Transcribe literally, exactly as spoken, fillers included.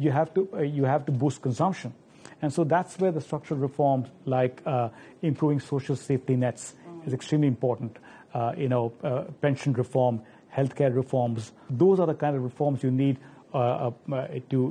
you have to, uh, you have to boost consumption. And so that's where the structural reforms like uh, improving social safety nets mm. is extremely important. Uh, you know, uh, pension reform, healthcare reforms, those are the kind of reforms you need uh, uh, to